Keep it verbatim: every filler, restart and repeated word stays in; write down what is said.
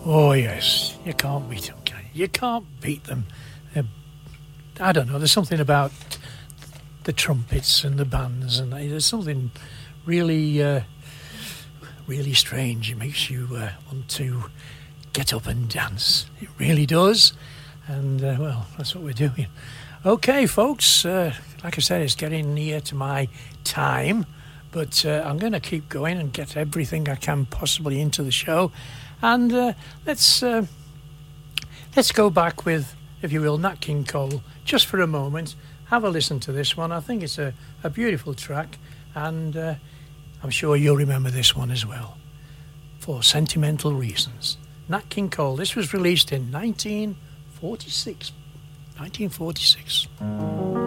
Oh, yes. You can't beat them, can you? You can't beat them. They're, I don't know. There's something about the trumpets and the bands, and there's something really, uh, really strange. It makes you uh, want to get up and dance. It really does. And, uh, well, that's what we're doing. Okay, folks. Uh, like I said, it's getting near to my time. But uh, I'm going to keep going and get everything I can possibly into the show. And uh, let's uh, let's go back with, if you will, Nat King Cole, just for a moment. Have a listen to this one. I think it's a, a beautiful track. And uh, I'm sure you'll remember this one as well. For sentimental reasons. Nat King Cole. This was released in nineteen forty-six. nineteen forty-six.